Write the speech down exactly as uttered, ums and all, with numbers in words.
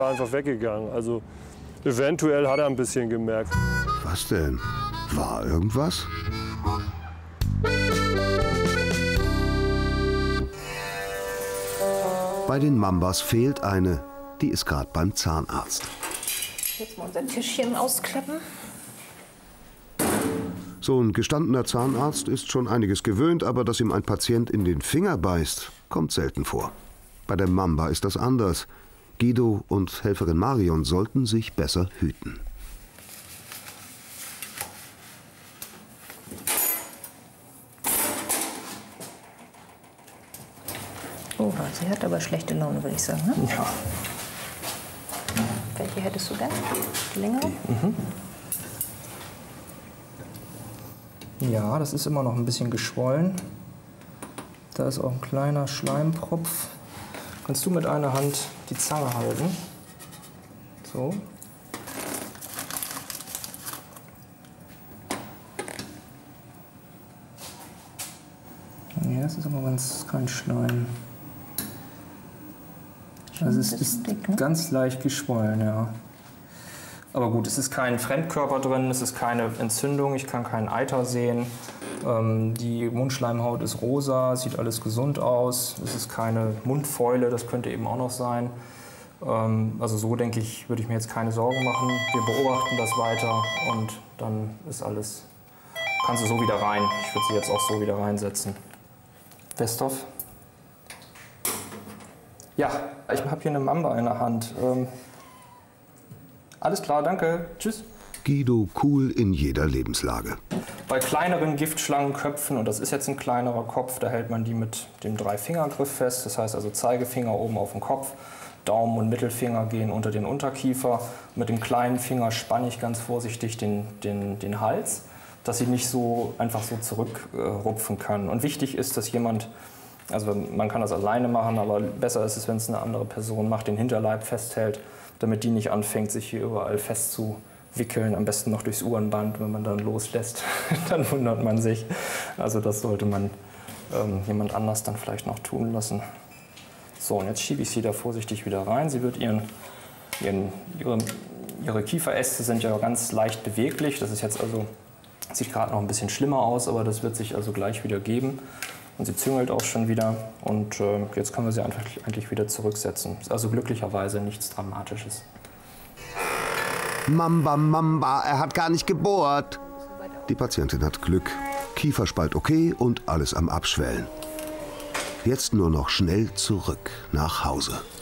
Einfach weggegangen. Also eventuell hat er ein bisschen gemerkt. Was denn? War irgendwas? Bei den Mambas fehlt eine. Die ist gerade beim Zahnarzt. Jetzt mal unser Tischchen ausklappen. So ein gestandener Zahnarzt ist schon einiges gewöhnt, aber dass ihm ein Patient in den Finger beißt, kommt selten vor. Bei der Mamba ist das anders. Guido und Helferin Marion sollten sich besser hüten. Oh, sie hat aber schlechte Laune, würde ich sagen. Ne? Ja. Welche hättest du denn? Die längere? Mhm. Ja, das ist immer noch ein bisschen geschwollen. Da ist auch ein kleiner Schleimpropf. Kannst du mit einer Hand die Zange halten? So. Ja, das ist aber ganz kein Schleim. Also es ist dick, ne? ganz leicht geschwollen, ja. Aber gut, es ist kein Fremdkörper drin, es ist keine Entzündung, ich kann keinen Eiter sehen. Ähm, die Mundschleimhaut ist rosa, sieht alles gesund aus. Es ist keine Mundfäule, das könnte eben auch noch sein. Ähm, also so, denke ich, würde ich mir jetzt keine Sorgen machen. Wir beobachten das weiter und dann ist alles, kannst du so wieder rein. Ich würde sie jetzt auch so wieder reinsetzen. Westhoff? Ja, ich habe hier eine Mamba in der Hand. Ähm, alles klar, danke. Tschüss. Guido cool in jeder Lebenslage. Bei kleineren Giftschlangenköpfen, und das ist jetzt ein kleinerer Kopf, da hält man die mit dem Drei-Finger-Griff fest. Das heißt also Zeigefinger oben auf den Kopf, Daumen und Mittelfinger gehen unter den Unterkiefer. Mit dem kleinen Finger spanne ich ganz vorsichtig den, den, den Hals, dass sie nicht so einfach so zurückrupfen äh, kann. Und wichtig ist, dass jemand, also man kann das alleine machen, aber besser ist es, wenn es eine andere Person macht, den Hinterleib festhält, damit die nicht anfängt, sich hier überall festzuwickeln, am besten noch durchs Uhrenband, wenn man dann loslässt, dann wundert man sich. Also das sollte man ähm, jemand anders dann vielleicht noch tun lassen. So, und jetzt schiebe ich sie da vorsichtig wieder rein. Sie wird ihren, ihren, ihre, ihre Kieferäste sind ja ganz leicht beweglich. Das ist jetzt also, sieht gerade noch ein bisschen schlimmer aus, aber das wird sich also gleich wieder geben. Und sie züngelt auch schon wieder und äh, jetzt können wir sie einfach eigentlich wieder zurücksetzen. Ist also glücklicherweise nichts Dramatisches. Mamba, Mamba, er hat gar nicht gebohrt. Die Patientin hat Glück. Kieferspalt okay und alles am Abschwellen. Jetzt nur noch schnell zurück nach Hause.